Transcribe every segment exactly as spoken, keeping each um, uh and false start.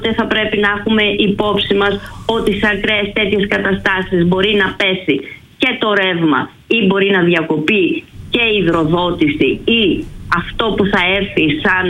Θα πρέπει να έχουμε υπόψη μας ότι σε ακραίες τέτοιες καταστάσεις μπορεί να πέσει και το ρεύμα ή μπορεί να διακοπεί και η υδροδότηση ή αυτό που θα έρθει σαν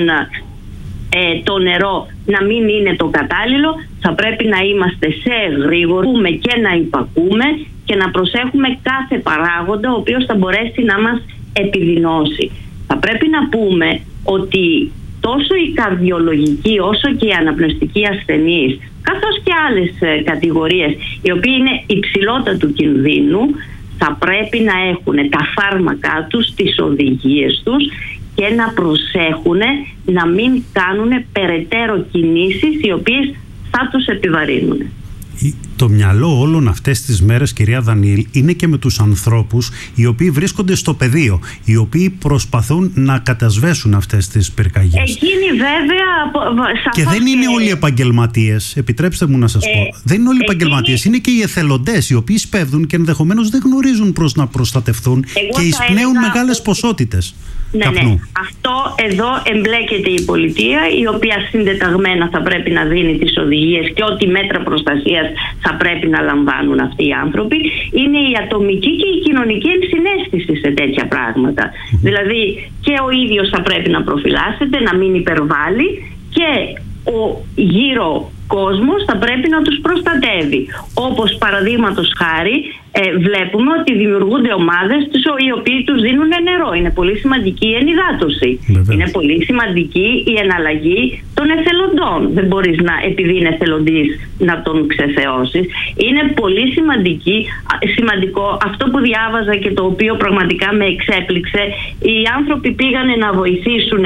ε, το νερό να μην είναι το κατάλληλο. Θα πρέπει να είμαστε σε γρήγορο και να υπακούμε και να προσέχουμε κάθε παράγοντα ο οποίος θα μπορέσει να μας επιδεινώσει. Θα πρέπει να πούμε ότι τόσο οι καρδιολογικοί όσο και οι αναπνευστικοί ασθενείς, καθώς και άλλες κατηγορίες οι οποίοι είναι υψηλότατου κινδύνου, θα πρέπει να έχουν τα φάρμακά τους, τις οδηγίες τους και να προσέχουν να μην κάνουν περαιτέρω κινήσεις οι οποίες θα τους επιβαρύνουν. Το μυαλό όλων αυτές τις μέρες, κυρία Δανιήλ, είναι και με τους ανθρώπους οι οποίοι βρίσκονται στο πεδίο, οι οποίοι προσπαθούν να κατασβέσουν αυτές τις πυρκαγιές. Εκείνοι βέβαια... Και δεν είναι όλοι επαγγελματίες, επιτρέψτε μου να σας ε, πω. Δεν είναι όλοι εκείνοι... επαγγελματίες, είναι και οι εθελοντές, οι οποίοι σπέβδουν και ενδεχομένως δεν γνωρίζουν πώς να προστατευτούν. Εγώ και εισπνέουν μεγάλες αυτό... ποσότητες. Ναι, ναι. Αυτό εδώ εμπλέκεται η πολιτεία, η οποία συντεταγμένα θα πρέπει να δίνει τις οδηγίες και ό,τι μέτρα προστασίας θα πρέπει να λαμβάνουν αυτοί οι άνθρωποι. Είναι η ατομική και η κοινωνική ενσυναίσθηση σε τέτοια πράγματα. Mm-hmm. Δηλαδή και ο ίδιος θα πρέπει να προφυλάσσεται, να μην υπερβάλλει και ο γύρω κόσμος θα πρέπει να τους προστατεύει. Όπως παραδείγματος χάρη ε, βλέπουμε ότι δημιουργούνται ομάδες οι οποίοι τους δίνουν νερό. Είναι πολύ σημαντική η ενυδάτωση. Βεβαίως. Είναι πολύ σημαντική η εναλλαγή των εθελοντών. Δεν μπορείς να, επειδή είναι εθελοντής, να τον ξεθεώσεις. Είναι πολύ σημαντική, σημαντικό αυτό που διάβαζα και το οποίο πραγματικά με εξέπληξε. Οι άνθρωποι πήγανε να βοηθήσουν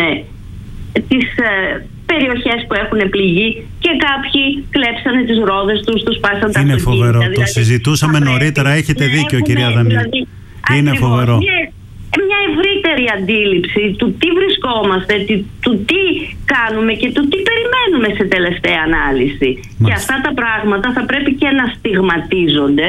τις ε, περιοχές που έχουν πληγεί και κάποιοι κλέψανε τις ρόδες τους, τους πάσαν τα αυτοκίνητα. Είναι φοβερό. Δηλαδή, το συζητούσαμε νωρίτερα, έχετε δίκιο, κυρία Δανιήλ. Δηλαδή, είναι ακριβώς, φοβερό. Μια, μια ευρύτερη αντίληψη του τι βρισκόμαστε, του τι κάνουμε και του τι περιμένουμε σε τελευταία ανάλυση. Μάλιστα. Και αυτά τα πράγματα θα πρέπει και να στιγματίζονται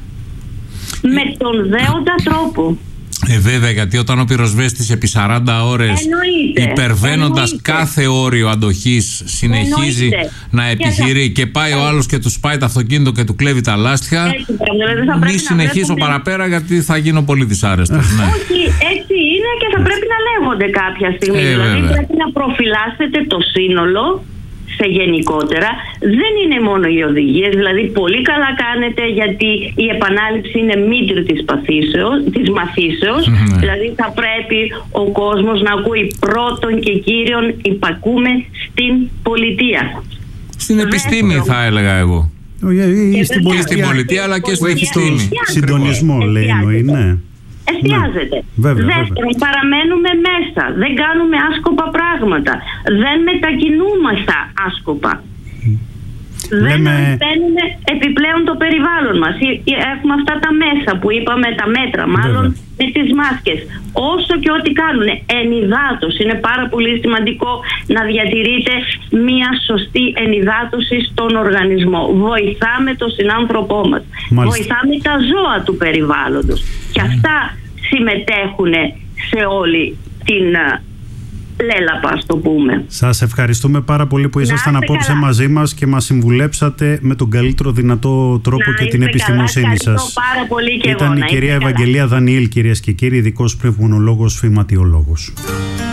με τον δέοντα τρόπο. Ε, βέβαια, γιατί όταν ο πυροσβέστης επί σαράντα ώρες υπερβαίνοντας εννοείται. κάθε όριο αντοχής συνεχίζει εννοείται. να επιχειρεί και, και πάει ο άλλος και του σπάει το αυτοκίνητο και του κλέβει τα λάστιχα, μη συνεχίσω βλέπετε... παραπέρα γιατί θα γίνω πολύ δυσάρεστος. Ναι. Όχι, έτσι είναι και θα πρέπει να λέγονται κάποια στιγμή. Ε, δηλαδή βέβαια. πρέπει να προφυλάσσετε το σύνολο σε γενικότερα. Δεν είναι μόνο οι οδηγίες, δηλαδή πολύ καλά κάνετε γιατί η επανάληψη είναι μήτρη της, παθήσεως, της μαθήσεως. Mm-hmm. Δηλαδή θα πρέπει ο κόσμος να ακούει πρώτον και κύριον υπακούμε στην πολιτεία. Στην επιστήμη Δεύτερο. θα έλεγα εγώ. Ή στην πολιτεία, στην πολιτεία αλλά και στην επιστήμη. Συντονισμό λέει εννοεί, ναι. Εστιάζεται. Ναι, βέβαια, Δεύτερον, βέβαια. παραμένουμε μέσα. Δεν κάνουμε άσκοπα πράγματα. Δεν μετακινούμαστε άσκοπα. Λέμε... Δεν παίρνουμε επιπλέον το περιβάλλον μας. Έχουμε αυτά τα μέσα που είπαμε, τα μέτρα μάλλον, βέβαια. με τις μάσκες. Όσο και ό,τι κάνουν. Ενυδάτωση. Είναι πάρα πολύ σημαντικό να διατηρείτε μια σωστή ενυδάτωση στον οργανισμό. Βοηθάμε τον συνάνθρωπό μας. Μάλιστα. Βοηθάμε τα ζώα του περιβάλλοντος. Και αυτά συμμετέχουν σε όλη την λέλαπα, ας το πούμε. Σας ευχαριστούμε πάρα πολύ που ήσασταν απόψε καλά. μαζί μας και μας συμβουλέψατε με τον καλύτερο δυνατό τρόπο να και την επιστημοσύνη σας. Πάρα πολύ και Ήταν εγώ, η κυρία Ευαγγελία Δανιήλ, κυρίες και κύριοι, ειδικός πνευμονολόγος, φυματιολόγος.